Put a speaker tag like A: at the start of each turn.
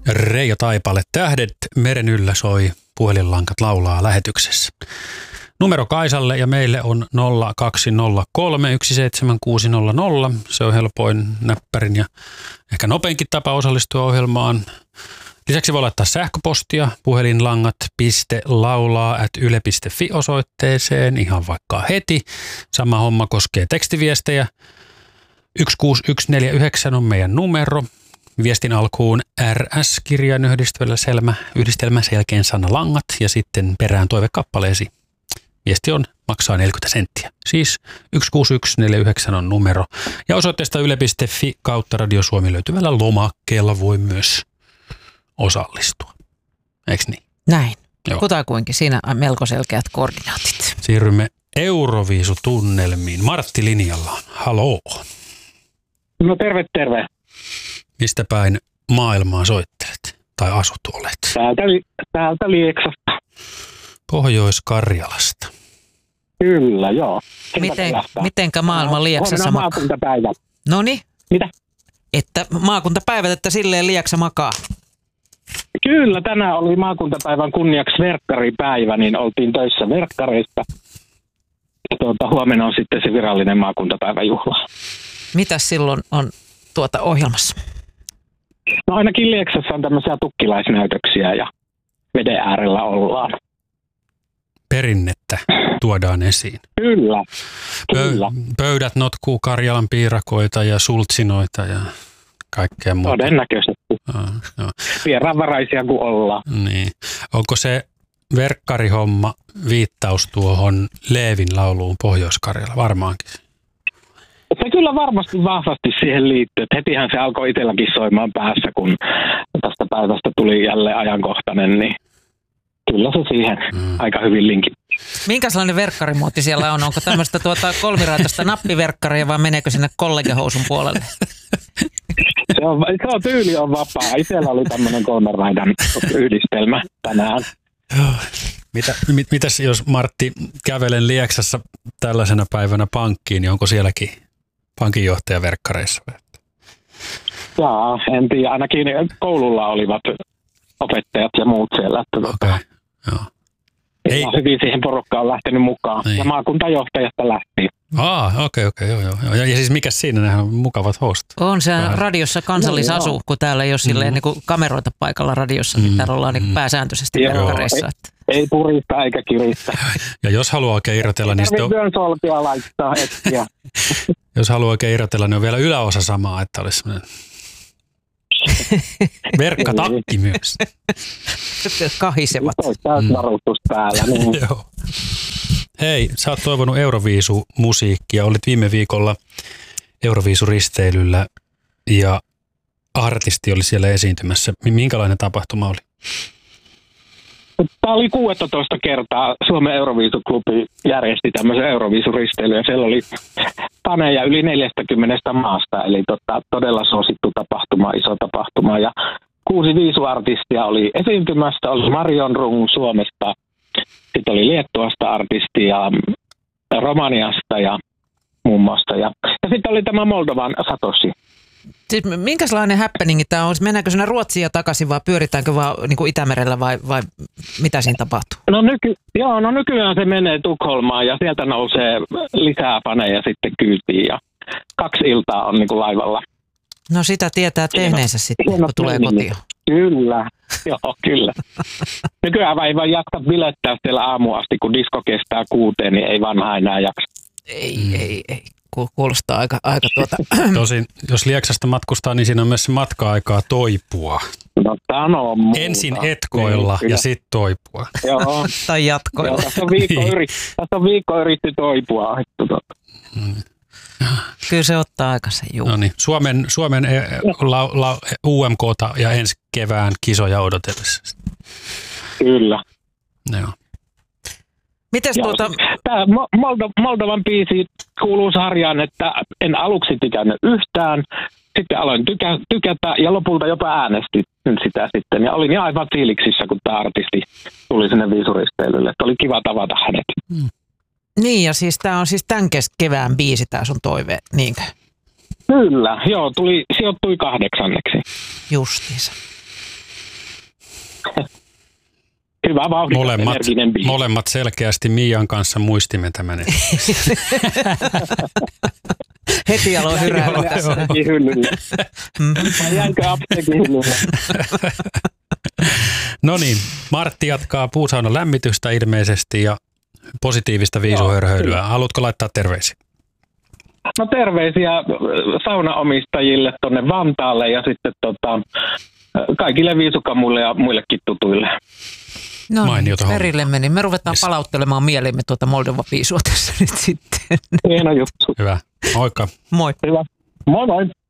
A: Reijo Taipale, Tähdet meren yllä soi, puhelinlankat laulaa lähetyksessä. Numero Kaisalle ja meille on 0203 17600. Se on helpoin, näppärin ja ehkä nopeinkin tapa osallistua ohjelmaan. Lisäksi voi laittaa sähköpostia puhelinlangat.laulaa@yle.fi osoitteeseen ihan vaikka heti. Sama homma koskee tekstiviestejä. 16149 on meidän numero. Viestin alkuun RS-kirjan yhdistelmä selkeän sana langat ja sitten perään toivekappaleesi. Viesti maksaa 40 senttiä. Siis 16149 on numero. Ja osoitteesta yle.fi kautta Radio Suomi löytyvällä lomakkeella voi myös osallistua. Eiks niin?
B: Näin.
A: Joo.
B: Kutakuinkin. Siinä on melko selkeät koordinaatit.
A: Siirrymme Euroviisutunnelmiin. Martti linjalla. Haloo.
C: No terve.
A: Mistä päin maailmaa soittelet? Tai asut olet?
C: Täältä Lieksasta.
A: Pohjois-Karjalasta.
C: Kyllä, joo.
B: Mitenkä maailma Lieksassa makaa?
C: Maakuntapäivä.
B: Noniin.
C: Mitä?
B: Että maakuntapäivät, että silleen Lieksa makaa.
C: Kyllä, tänään oli maakuntapäivän kunniaksi verkkaripäivä, niin oltiin töissä verkkareista. Huomenna on sitten se virallinen maakuntapäiväjuhla.
B: Mitäs silloin on ohjelmassa?
C: No ainakin Lieksassa on tämmöisiä tukkilaisnäytöksiä ja veden äärellä ollaan.
A: Perinnettä tuodaan esiin.
C: Kyllä.
A: Pöydät notkuu Karjalan piirakoita ja sultsinoita ja kaikkea muuta.
C: Todennäköisesti. Vieraanvaraisia kuin ollaan.
A: Niin. Onko se verkkarihomma viittaus tuohon Leevin lauluun Pohjois-Karjala? Varmaankin.
C: Se kyllä varmasti vahvasti siihen liittyy. Hetihän se alkoi itselläkin soimaan päässä, kun tästä päivästä tuli jälleen ajankohtainen, niin kyllä se siihen aika hyvin linkin.
B: Minkälainen verkkarimuotti siellä on? Onko tämmöistä kolmiraitaista nappiverkkaria vai meneekö sinne kollegehousun puolelle?
C: Se on tyyli on vapaa. Itsellä oli tämmöinen 3 raidan yhdistelmä tänään.
A: Mitäs jos Martti kävelen Lieksassa tällaisena päivänä pankkiin, niin onko sielläkin pankinjohtaja verkkareissa?
C: Jaa, en tiedä. Ainakin koululla olivat opettajat ja muut siellä.
A: Okei, joo.
C: Ei. Hyvin siihen porukkaan on lähtenyt mukaan. Niin. Ja maakuntajohtajasta lähti.
A: Okei, joo. Ja siis mikäs siinä, nehän on mukavat housut.
B: On se radiossa kansallisasu, no, kun täällä ei ole silleen niin kuin kameroita paikalla radiossa, niin täällä ollaan niin pääsääntöisesti verkkareissa.
C: Ei purista eikä kiristä.
A: Ja jos haluaa oikein irrotella, niin sitten
C: solpia laittaa hetkiä.
A: Jos haluaa oikein irrotella, niin on vielä yläosa samaa, että olisi semmoinen verkkatakki myös.
B: Kahisevat.
C: Varuutus päällä. Niin.
A: Joo. Hei, sä oot toivonut Euroviisu-musiikkia. Olit viime viikolla Euroviisuristeilyllä ja artisti oli siellä esiintymässä. Minkälainen tapahtuma oli?
C: Tämä oli 16 kertaa Suomen Euroviisuklubi järjesti tämmöisen Euroviisuristeilyn ja siellä oli faneja yli 40 maasta, eli todella suosittu tapahtuma, iso tapahtuma. Ja 6 viisuartistia oli esiintymässä, oli Marion Rung Suomesta, sitten oli Liettuasta artisti ja Romaniasta ja muun muassa. Ja sitten oli tämä Moldovan Satoshi.
B: Siis minkälainen happeningi tämä on? Mennäänkö sinne Ruotsiin ja takaisin vai pyöritäänkö vaan niin kuin Itämerellä vai mitä siinä tapahtuu?
C: No nykyään se menee Tukholmaan ja sieltä nousee lisää faneja sitten kyytiin ja 2 iltaa on niin kuin laivalla.
B: No sitä tietää tehneensä sitten, kun tulee kotiin.
C: Kyllä, joo kyllä. Nykyään ei vaan jaksa bilettää siellä aamuun asti, kun disko kestää 6, niin ei vanha enää jaksa.
B: Ei. Kuulostaa aika
A: Tosin, jos Lieksasta matkustaa, niin siinä on myös matka-aikaa toipua.
C: No sano muuta.
A: Ensin etkoilla ja sitten toipua.
C: Joo.
B: Tai jatkoilla.
C: Joo, tässä on viikko yritti toipua.
B: Kyllä se ottaa aikaisen juu.
A: No niin, Suomen UMK:ta ja ensi kevään kisoja odotellessa.
C: Kyllä.
A: Joo.
B: Mites
C: Tämä Moldovan biisi kuuluu sarjaan, että en aluksi tykännyt yhtään, sitten aloin tykätä ja lopulta jopa äänestin sitä sitten. Ja olin aivan fiiliksissä, kun tämä artisti tuli sinne viisuristeilylle, että oli kiva tavata hänet.
B: Niin ja siis tämä on siis tämän kevään biisi, tämä sun toive, niinkö?
C: Kyllä, joo, sijoittui 8.
B: Justiinsa.
C: hyvä vauhdikas energinen biisi.
A: Molemmat selkeästi Mian kanssa muistimme tämän.
B: Heti aloin hyräällä tässä.
C: Vai jäinkö apteekin hyllylle?
A: No niin, Martti jatkaa puusaunan lämmitystä ilmeisesti ja positiivista viisuhörhöilyä. Haluatko laittaa terveisiä?
C: No terveisiä saunaomistajille tuonne Vantaalle ja sitten kaikille viisukamuille ja muillekin tutuille.
B: No perille meni. Me ruvetaan palauttelemaan mielimme tuota Moldova-viisua tässä nyt sitten.
C: Hieno juttu.
A: Hyvä. Moikka.
B: Moi.
C: Hyvä. Moi moi.